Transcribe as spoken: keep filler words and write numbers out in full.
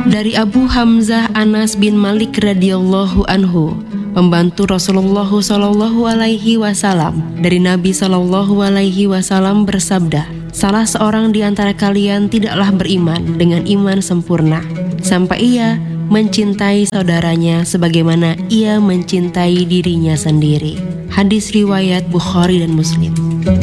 Dari Abu Hamzah Anas bin Malik radhiyallahu anhu, pembantu Rasulullah Shallallahu Alaihi Wasallam, dari Nabi Shallallahu Alaihi Wasallam bersabda, salah seorang di antara kalian tidaklah beriman dengan iman sempurna sampai ia mencintai saudaranya sebagaimana ia mencintai dirinya sendiri. Hadis riwayat Bukhari dan Muslim.